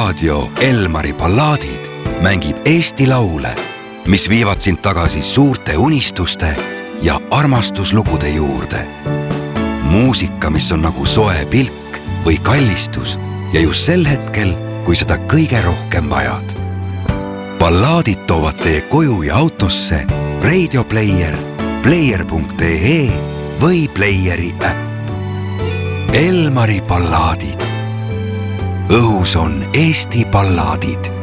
raadio Elmari ballaadid mängib Eesti laule, mis viivad sind tagasi suurte unistuste ja armastuslugude juurde. Muusika, mis on nagu soe pilk või kallistus ja just sel hetkel, kui seda kõige rohkem vajad. Ballaadid toovad teie koju ja autosse Radio Player, player.ee või Playeri äpp. Elmari ballaadid. Õhus on Eesti ballaadid.